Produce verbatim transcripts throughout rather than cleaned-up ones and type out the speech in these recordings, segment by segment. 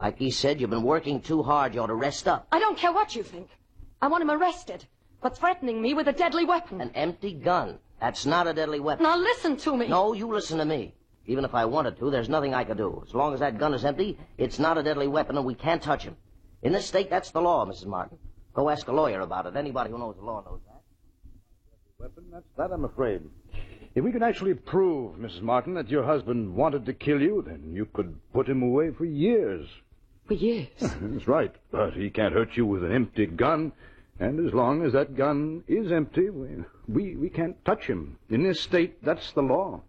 Like he said, you've been working too hard. You ought to rest up. I don't care what you think. I want him arrested for threatening me with a deadly weapon. An empty gun. That's not a deadly weapon. Now listen to me. No, you listen to me. Even if I wanted to, there's nothing I could do. As long as that gun is empty, it's not a deadly weapon and we can't touch him. In this state, that's the law, Missus Martin. Go ask a lawyer about it. Anybody who knows the law knows that. Weapon, that's that, I'm afraid. If we could actually prove, Missus Martin, that your husband wanted to kill you, then you could put him away for years. For years? That's right. But he can't hurt you with an empty gun. And as long as that gun is empty, we, we, we can't touch him. In this state, that's the law.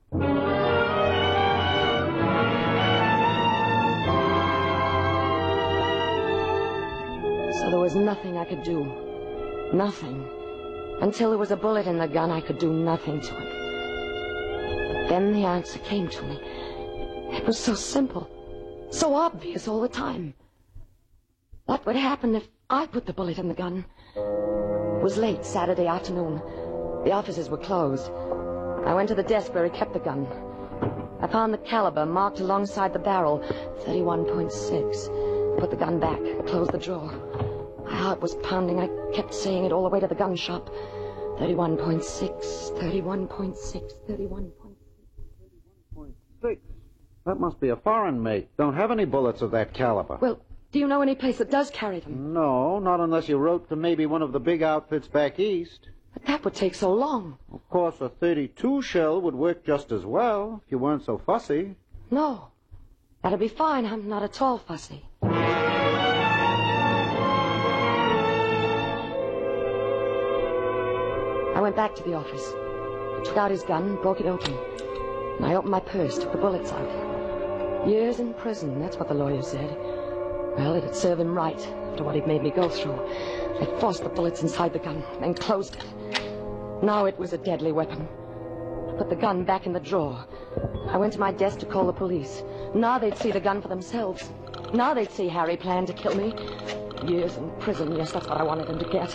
So there was nothing I could do. Nothing. Until there was a bullet in the gun, I could do nothing to it. But then the answer came to me. It was so simple, so obvious all the time. What would happen if I put the bullet in the gun? It was late Saturday afternoon. The offices were closed. I went to the desk where he kept the gun. I found the caliber marked alongside the barrel, thirty-one point six. Put the gun back, closed the drawer. My heart was pounding. I kept saying it all the way to the gun shop. thirty-one point six, thirty-one point six, thirty-one point six. thirty-one point six? That must be a foreign make. Don't have any bullets of that caliber. Well, do you know any place that does carry them? No, not unless you wrote to maybe one of the big outfits back east. But that would take so long. Of course, a thirty-two shell would work just as well if you weren't so fussy. No. That'll be fine. I'm not at all fussy. I went back to the office. I took out his gun, broke it open. And I opened my purse, took the bullets out. Years in prison, that's what the lawyer said. Well, it'd serve him right after what he'd made me go through. I forced the bullets inside the gun, then closed it. Now it was a deadly weapon. I put the gun back in the drawer. I went to my desk to call the police. Now they'd see the gun for themselves. Now they'd see Harry planned to kill me. Years in prison, yes, that's what I wanted him to get.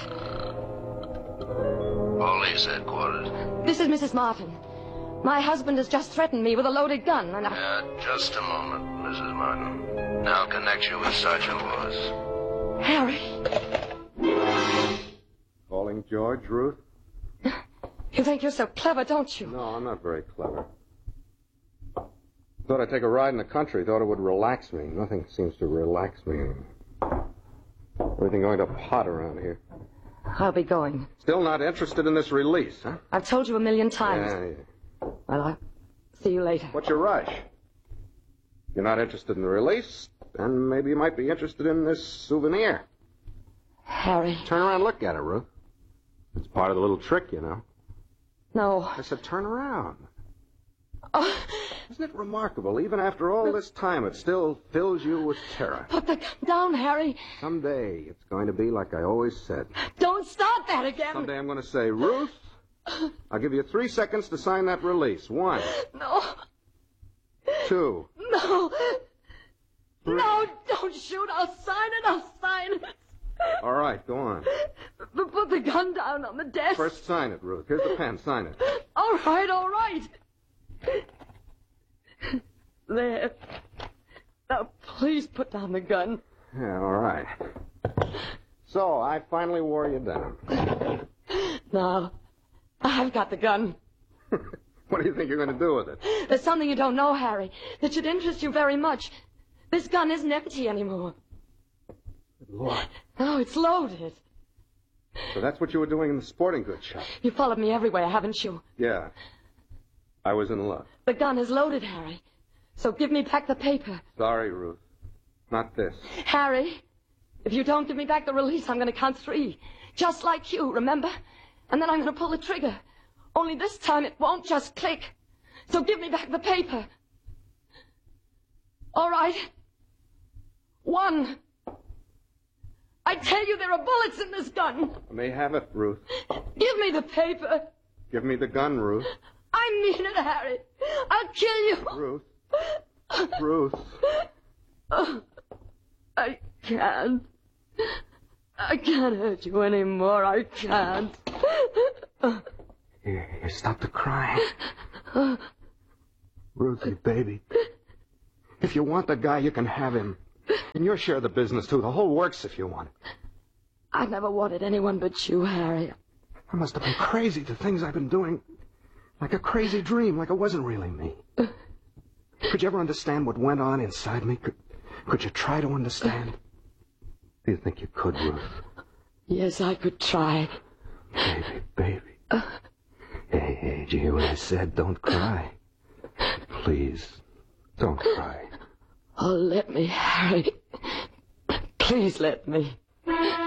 Police headquarters. This is Missus Martin. My husband has just threatened me with a loaded gun, and I... Yeah, just a moment, Missus Martin. Now I'll connect you with Sergeant Lewis. Harry. Calling George, Ruth? You think you're so clever, don't you? No, I'm not very clever. Thought I'd take a ride in the country. Thought it would relax me. Nothing seems to relax me. Everything going to pot around here. I'll be going. Still not interested in this release, huh? I've told you a million times. Yeah, yeah. Well, I'll see you later. What's your rush? You're not interested in the release, and maybe you might be interested in this souvenir. Harry. Turn around and look at it, Ruth. It's part of the little trick, you know. No. I said turn around. Oh. Isn't it remarkable? Even after all this time, it still fills you with terror. Put the gun down, Harry. Someday, it's going to be like I always said. Don't start that again. Someday I'm going to say, Ruth, I'll give you three seconds to sign that release. One. No. Two. No. Three. No, don't shoot. I'll sign it. I'll sign it. All right, go on. But put the gun down on the desk. First sign it, Ruth. Here's the pen. Sign it. All right, all right. There. Now, please put down the gun. Yeah, all right. So, I finally wore you down. Now, I've got the gun. What do you think you're going to do with it? There's something you don't know, Harry, that should interest you very much. This gun isn't empty anymore. Good Lord. No, it's loaded. So that's what you were doing in the sporting goods shop? You followed me everywhere, haven't you? Yeah. I was in luck. The gun is loaded, Harry. So give me back the paper. Sorry, Ruth. Not this. Harry, if you don't give me back the release, I'm going to count three. Just like you, remember? And then I'm going to pull the trigger. Only this time it won't just click. So give me back the paper. All right. One. I tell you there are bullets in this gun. I may have it, Ruth. Give me the paper. Give me the gun, Ruth. I mean it, Harry. I'll kill you. Ruth. Ruth. Oh, I can't. I can't hurt you anymore. I can't. Here, here, stop the crying. Ruthie, baby. If you want the guy, you can have him. And your share of the business, too. The whole works if you want it. I never wanted anyone but you, Harry. I must have been crazy. The things I've been doing. Like a crazy dream, like it wasn't really me. Could you ever understand what went on inside me? Could, could you try to understand? Do you think you could, Ruth? Yes, I could try. Baby, baby. Uh, hey, hey, did you hear what I said? Don't cry. Please, don't cry. Oh, let me, Harry. Please let me.